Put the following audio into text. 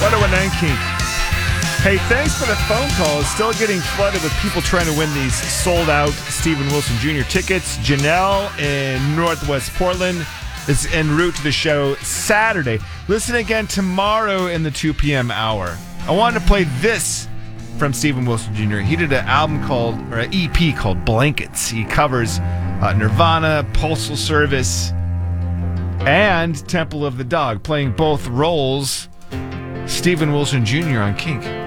1019 Kink. Hey, thanks for the phone calls. Still getting flooded with people trying to win these sold-out Steven Wilson Jr. tickets. Janelle in Northwest Portland is en route to the show Saturday. Listen again tomorrow in the 2 p.m. hour. I wanted to play this from Steven Wilson Jr. He did an an EP called Blankets. He covers Nirvana, Postal Service, and Temple of the Dog, playing both roles. Steven Wilson Jr. on Kink.